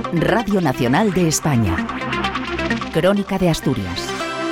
Radio Nacional de España. Crónica de Asturias.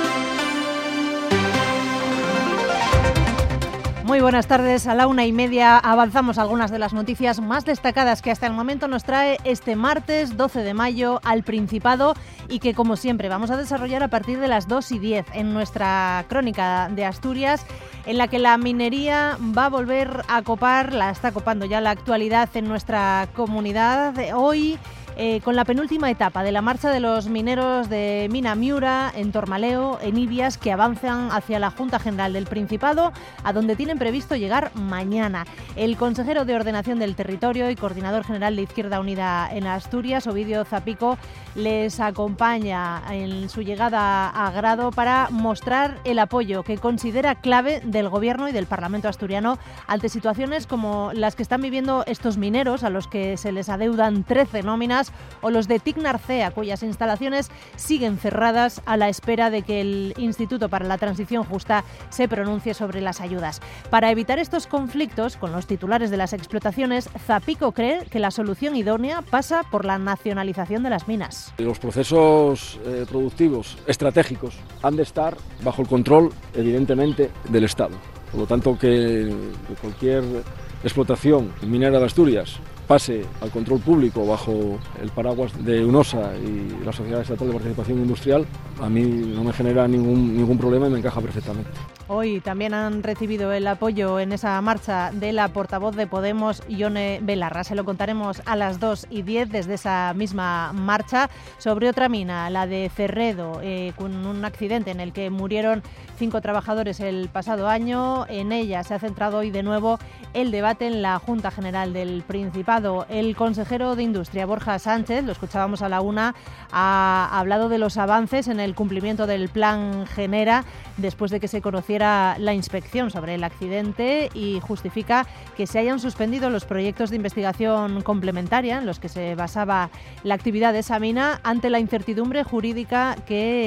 Muy buenas tardes. A la 1:30 avanzamos algunas de las noticias más destacadas que hasta el momento nos trae este martes 12 de mayo al Principado y que, como siempre, vamos a desarrollar a partir de las 2:10 en nuestra Crónica de Asturias, en la que la minería va a volver a copar, la está copando ya la actualidad en nuestra comunidad. Hoy, con la penúltima etapa de la marcha de los mineros de Mina Miura, en Tormaleo, en Ibias, que avanzan hacia la Junta General del Principado, a donde tienen previsto llegar mañana. El consejero de Ordenación del Territorio y coordinador general de Izquierda Unida en Asturias, Ovidio Zapico, les acompaña en su llegada a Grado para mostrar el apoyo que considera clave del Gobierno y del Parlamento asturiano ante situaciones como las que están viviendo estos mineros, a los que se les adeudan 13 nóminas, o los de TIC Narcea, cuyas instalaciones siguen cerradas a la espera de que el Instituto para la Transición Justa se pronuncie sobre las ayudas. Para evitar estos conflictos con los titulares de las explotaciones, Zapico cree que la solución idónea pasa por la nacionalización de las minas. Los procesos productivos estratégicos han de estar bajo el control, evidentemente, del Estado. Por lo tanto, que cualquier explotación minera de Asturias pase al control público bajo el paraguas de UNOSA y la Sociedad Estatal de Participación Industrial, a mí no me genera ningún problema y me encaja perfectamente. Hoy también han recibido el apoyo en esa marcha de la portavoz de Podemos, Ione Belarra. Se lo contaremos a las 2:10 desde esa misma marcha sobre otra mina, la de Cerredo, con un accidente en el que murieron 5 trabajadores el pasado año. En ella se ha centrado hoy de nuevo el debate en la Junta General del Principado. El consejero de Industria, Borja Sánchez, lo escuchábamos a la 1, ha hablado de los avances en el cumplimiento del Plan Genera después de que se conociera la inspección sobre el accidente y justifica que se hayan suspendido los proyectos de investigación complementaria en los que se basaba la actividad de esa mina ante la incertidumbre jurídica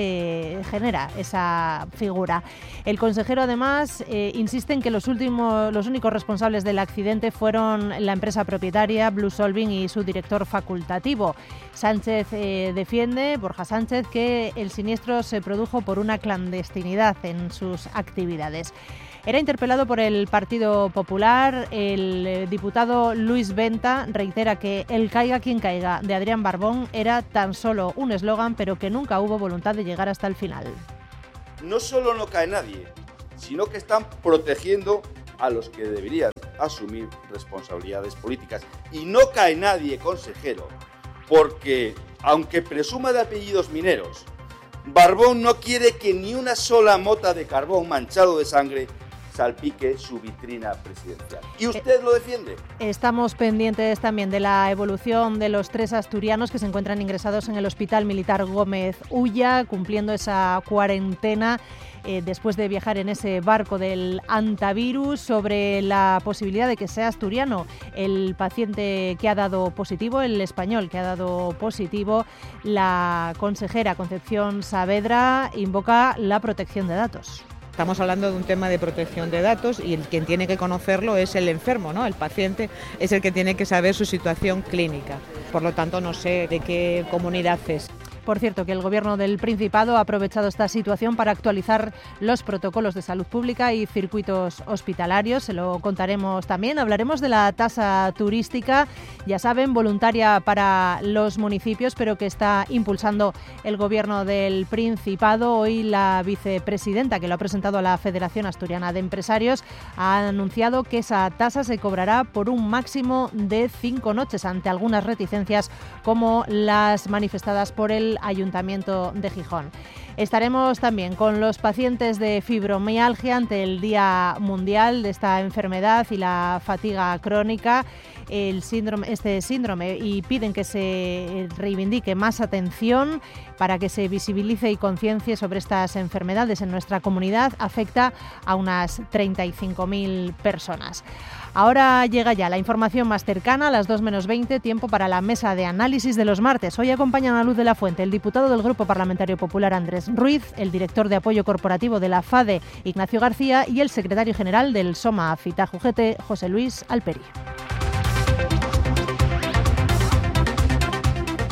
que genera esa figura. El consejero además insiste en que los únicos responsables del accidente fueron la empresa propietaria Blue Solving y su director facultativo. Sánchez Borja Sánchez, que el siniestro se produjo por una clandestinidad en sus actividades. Era interpelado por el Partido Popular. El diputado Luis Venta reitera que el caiga quien caiga de Adrián Barbón era tan solo un eslogan, pero que nunca hubo voluntad de llegar hasta el final. No solo no cae nadie, sino que están protegiendo a los que deberían asumir responsabilidades políticas. Y no cae nadie, consejero, porque, aunque presuma de apellidos mineros, Barbón no quiere que ni una sola mota de carbón manchado de sangre salpique su vitrina presidencial. ¿Y usted lo defiende? Estamos pendientes también de la evolución de los 3 asturianos que se encuentran ingresados en el Hospital Militar Gómez Ulla, cumpliendo esa cuarentena después de viajar en ese barco del antivirus. Sobre la posibilidad de que sea asturiano el paciente que ha dado positivo, el español que ha dado positivo, la consejera Concepción Saavedra invoca la protección de datos. Estamos hablando de un tema de protección de datos y quien tiene que conocerlo es el enfermo, ¿no? El paciente es el que tiene que saber su situación clínica. Por lo tanto, no sé de qué comunidad es. Por cierto, que el Gobierno del Principado ha aprovechado esta situación para actualizar los protocolos de salud pública y circuitos hospitalarios. Se lo contaremos también. Hablaremos de la tasa turística, ya saben, voluntaria para los municipios, pero que está impulsando el Gobierno del Principado. Hoy la vicepresidenta, que lo ha presentado a la Federación Asturiana de Empresarios, ha anunciado que esa tasa se cobrará por un máximo de 5 noches, ante algunas reticencias como las manifestadas por el Ayuntamiento de Gijón. Estaremos también con los pacientes de fibromialgia ante el Día Mundial de esta enfermedad y la fatiga crónica, este síndrome, y piden que se reivindique más atención para que se visibilice y conciencie sobre estas enfermedades en nuestra comunidad. Afecta a unas 35.000 personas. Ahora llega ya la información más cercana, a las 2:20, tiempo para la mesa de análisis de los martes. Hoy acompañan a Luz de la Fuente el diputado del Grupo Parlamentario Popular Andrés Ruiz, el director de apoyo corporativo de la FADE Ignacio García y el secretario general del SOMA Fitaja UGT José Luis Alperi.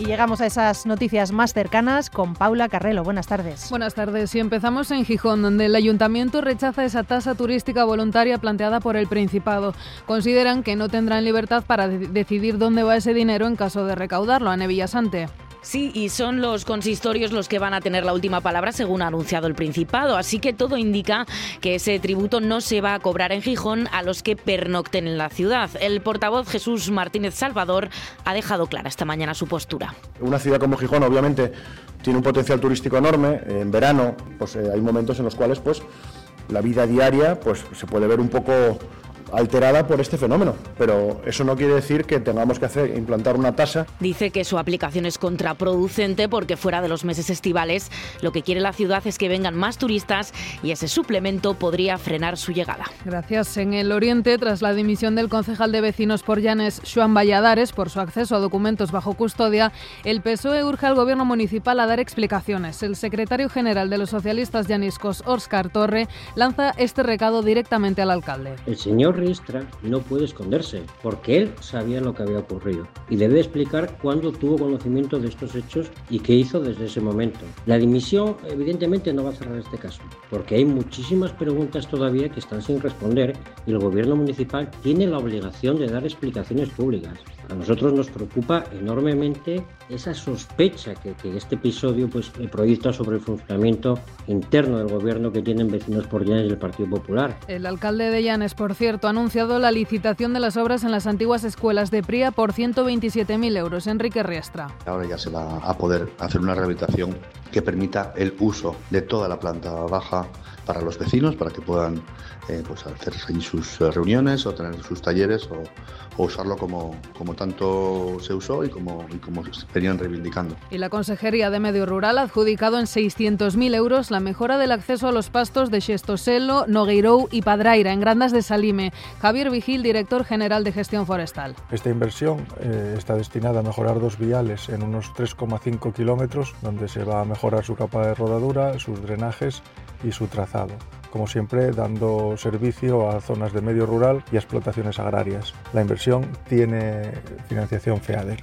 llegamos a esas noticias más cercanas con Paula Carrelo. Buenas tardes. Buenas tardes. Y empezamos en Gijón, donde el Ayuntamiento rechaza esa tasa turística voluntaria planteada por el Principado. Consideran que no tendrán libertad para decidir dónde va ese dinero en caso de recaudarlo. Ane Villasante. Sí, y son los consistorios los que van a tener la última palabra, según ha anunciado el Principado. Así que todo indica que ese tributo no se va a cobrar en Gijón a los que pernocten en la ciudad. El portavoz Jesús Martínez Salvador ha dejado clara esta mañana su postura. Una ciudad como Gijón, obviamente, tiene un potencial turístico enorme. En verano, pues hay momentos en los cuales, pues, la vida diaria, pues, se puede ver un poco alterada por este fenómeno, pero eso no quiere decir que tengamos que implantar una tasa. Dice que su aplicación es contraproducente porque fuera de los meses estivales lo que quiere la ciudad es que vengan más turistas y ese suplemento podría frenar su llegada. Gracias. En el Oriente, tras la dimisión del concejal de Vecinos por Llanes, Xoán Valladares, por su acceso a documentos bajo custodia, el PSOE urge al gobierno municipal a dar explicaciones. El secretario general de los socialistas llaniscos, Óscar Torre, lanza este recado directamente al alcalde. El señor Riestra no puede esconderse, porque él sabía lo que había ocurrido y debe explicar cuándo tuvo conocimiento de estos hechos y qué hizo desde ese momento. La dimisión evidentemente no va a cerrar este caso, porque hay muchísimas preguntas todavía que están sin responder y el gobierno municipal tiene la obligación de dar explicaciones públicas. A nosotros nos preocupa enormemente esa sospecha que este episodio pues proyecta sobre el funcionamiento interno del gobierno que tienen Vecinos por Llanes y el Partido Popular. El alcalde de Llanes, por cierto, ha anunciado la licitación de las obras en las antiguas escuelas de Pría por 127.000 euros. Enrique Riestra. Ahora ya se va a poder hacer una rehabilitación que permita el uso de toda la planta baja para los vecinos, para que puedan pues hacer sus reuniones o tener sus talleres o usarlo como tanto se usó y como venían reivindicando. Y la Consejería de Medio Rural ha adjudicado en 600.000 euros la mejora del acceso a los pastos de Xestoselo, Nogueirou y Padraira, en Grandas de Salime. Javier Vigil, director general de Gestión Forestal. Esta inversión está destinada a mejorar 2 viales en unos 3,5 kilómetros, donde se va a mejorar su capa de rodadura, sus drenajes y su trazado. Como siempre, dando servicio a zonas de medio rural y a explotaciones agrarias. La inversión tiene financiación FEADER.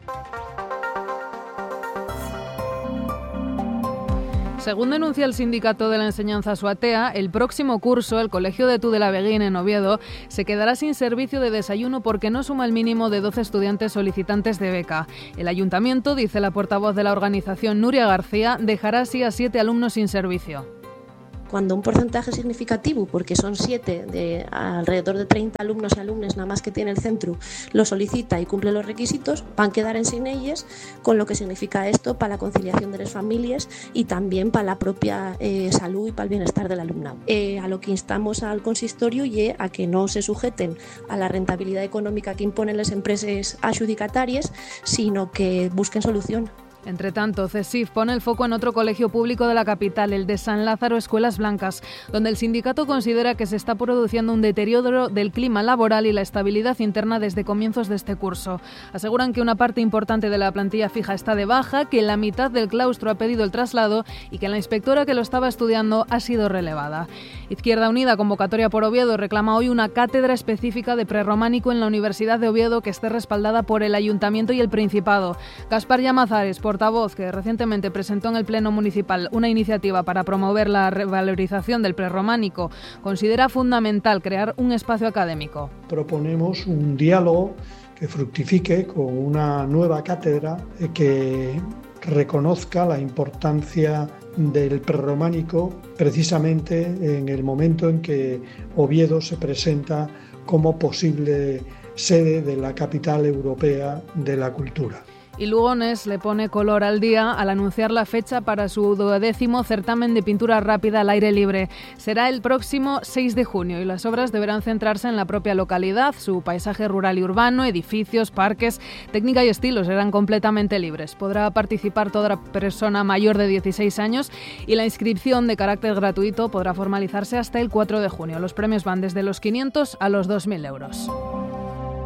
Según denuncia el Sindicato de la Enseñanza Suatea, el próximo curso, el Colegio de Tudela-Beguín en Oviedo, se quedará sin servicio de desayuno porque no suma el mínimo de 12 estudiantes solicitantes de beca. El ayuntamiento, dice la portavoz de la organización Nuria García, dejará así a 7 alumnos sin servicio. Cuando un porcentaje significativo, porque son 7 de alrededor de 30 alumnos y alumnas nada más que tiene el centro, lo solicita y cumple los requisitos, van a quedar sin ellas, con lo que significa esto para la conciliación de las familias y también para la propia salud y para el bienestar del alumnado. A lo que instamos al consistorio y a que no se sujeten a la rentabilidad económica que imponen las empresas adjudicatarias, sino que busquen solución. Entre tanto, CESIF pone el foco en otro colegio público de la capital, el de San Lázaro Escuelas Blancas, donde el sindicato considera que se está produciendo un deterioro del clima laboral y la estabilidad interna desde comienzos de este curso. Aseguran que una parte importante de la plantilla fija está de baja, que la mitad del claustro ha pedido el traslado y que la inspectora que lo estaba estudiando ha sido relevada. Izquierda Unida, convocatoria por Oviedo, reclama hoy una cátedra específica de prerrománico en la Universidad de Oviedo que esté respaldada por el Ayuntamiento y el Principado. Gaspar Llamazares, portavoz, que recientemente presentó en el Pleno Municipal una iniciativa para promover la revalorización del prerrománico, considera fundamental crear un espacio académico. Proponemos un diálogo que fructifique con una nueva cátedra que reconozca la importancia del prerrománico precisamente en el momento en que Oviedo se presenta como posible sede de la capital europea de la cultura. Y Lugones le pone color al día al anunciar la fecha para su 12º certamen de pintura rápida al aire libre. Será el próximo 6 de junio y las obras deberán centrarse en la propia localidad, su paisaje rural y urbano, edificios, parques, técnica y estilo serán completamente libres. Podrá participar toda persona mayor de 16 años y la inscripción de carácter gratuito podrá formalizarse hasta el 4 de junio. Los premios van desde los 500 a los 2.000 euros.